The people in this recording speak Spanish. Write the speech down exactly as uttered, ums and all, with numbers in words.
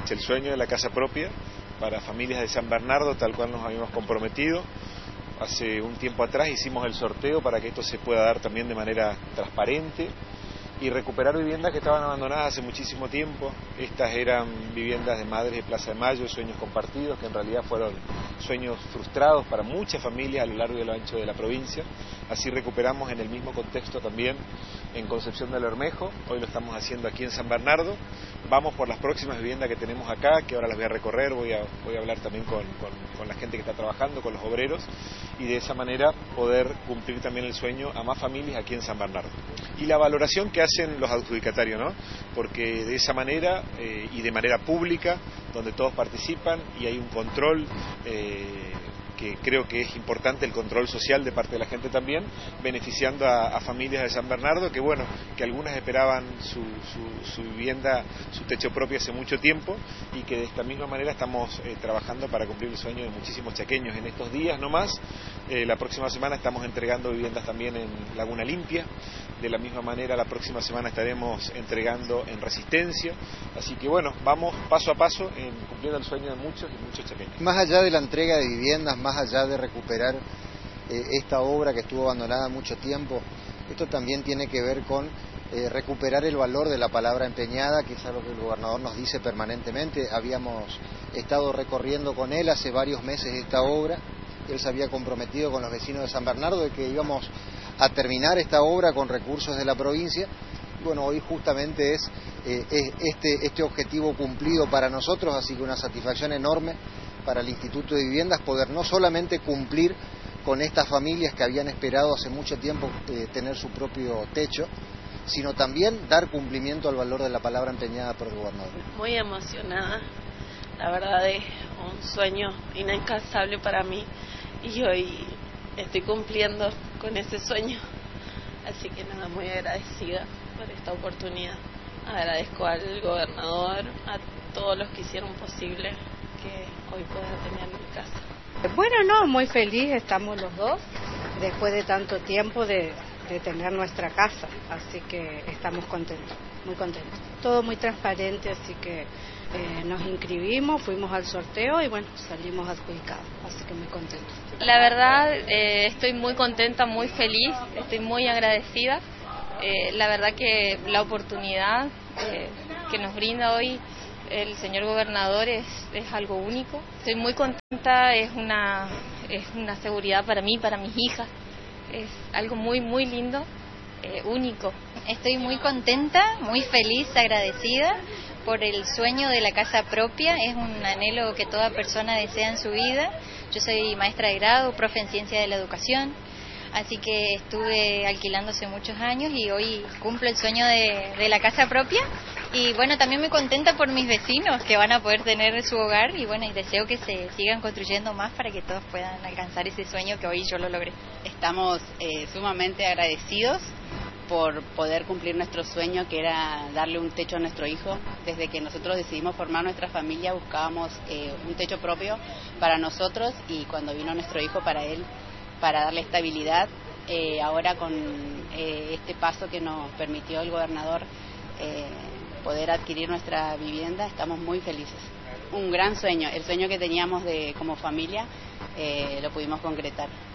El sueño de la casa propia para familias de San Bernardo, tal cual nos habíamos comprometido. Hace un tiempo atrás hicimos el sorteo para que esto se pueda dar también de manera transparente y recuperar viviendas que estaban abandonadas hace muchísimo tiempo. Estas eran viviendas de madres de Plaza de Mayo, sueños compartidos, que en realidad fueron sueños frustrados para muchas familias a lo largo y a lo ancho de la provincia. Así recuperamos en el mismo contexto también en Concepción del Bermejo, hoy lo estamos haciendo aquí en San Bernardo. Vamos por las próximas viviendas que tenemos acá, que ahora las voy a recorrer, voy a, voy a hablar también con, con, con la gente que está trabajando, con los obreros, y de esa manera poder cumplir también el sueño a más familias aquí en San Bernardo. Y la valoración que hacen los adjudicatarios, ¿no? Porque de esa manera eh, y de manera pública, donde todos participan y hay un control, eh, que creo que es importante, el control social de parte de la gente también, beneficiando a, a familias de San Bernardo, que bueno, que algunas esperaban su, su, su vivienda, su techo propio hace mucho tiempo, y que de esta misma manera estamos eh, trabajando para cumplir el sueño de muchísimos chaqueños. En estos días nomás, eh, la próxima semana estamos entregando viviendas también en Laguna Limpia, de la misma manera la próxima semana estaremos entregando en Resistencia, así que bueno, vamos paso a paso en cumpliendo el sueño de muchos y muchos chaqueños. Más allá de la entrega de viviendas, más allá de recuperar eh, esta obra que estuvo abandonada mucho tiempo, esto también tiene que ver con eh, recuperar el valor de la palabra empeñada, que es algo que el gobernador nos dice permanentemente. Habíamos estado recorriendo con él hace varios meses esta obra, él se había comprometido con los vecinos de San Bernardo de que íbamos a terminar esta obra con recursos de la provincia. Bueno, hoy justamente es, eh, es este, este objetivo cumplido para nosotros, así que una satisfacción enorme para el Instituto de Viviendas poder no solamente cumplir con estas familias que habían esperado hace mucho tiempo eh, tener su propio techo, sino también dar cumplimiento al valor de la palabra empeñada por el gobernador. Muy emocionada, la verdad es un sueño inalcanzable para mí y hoy estoy cumpliendo con ese sueño, así que nada, muy agradecida por esta oportunidad. Agradezco al gobernador, a todos los que hicieron posible que hoy pueda tener mi casa. Bueno, no, muy feliz estamos los dos, después de tanto tiempo de, de tener nuestra casa, así que estamos contentos, muy contentos. Todo muy transparente, así que eh, nos inscribimos, fuimos al sorteo y bueno, salimos adjudicados, así que muy contentos. La verdad, eh, estoy muy contenta, muy feliz, estoy muy agradecida. Eh, la verdad que la oportunidad eh, que nos brinda hoy el señor gobernador es, es algo único. Estoy muy contenta, es una, es una seguridad para mí, para mis hijas. Es algo muy, muy lindo, eh, único. Estoy muy contenta, muy feliz, agradecida por el sueño de la casa propia. Es un anhelo que toda persona desea en su vida. Yo soy maestra de grado, profe en ciencia de la educación, así que estuve alquilando hace muchos años y hoy cumplo el sueño de, de la casa propia. Y bueno, también muy contenta por mis vecinos que van a poder tener su hogar y bueno, y deseo que se sigan construyendo más para que todos puedan alcanzar ese sueño que hoy yo lo logré. Estamos eh, sumamente agradecidos por poder cumplir nuestro sueño, que era darle un techo a nuestro hijo. Desde que nosotros decidimos formar nuestra familia buscábamos eh, un techo propio para nosotros y cuando vino nuestro hijo para él, para darle estabilidad, eh, ahora con eh, este paso que nos permitió el gobernador eh, poder adquirir nuestra vivienda, estamos muy felices. Un gran sueño, el sueño que teníamos de como familia, eh, lo pudimos concretar.